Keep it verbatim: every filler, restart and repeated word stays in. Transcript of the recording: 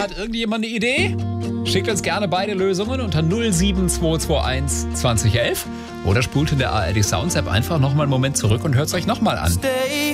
Hat irgendjemand eine Idee? Schickt uns gerne beide Lösungen unter null sieben zwei zwei eins zwanzig elf oder spult in der A R D Sounds App einfach nochmal einen Moment zurück und hört es euch nochmal an.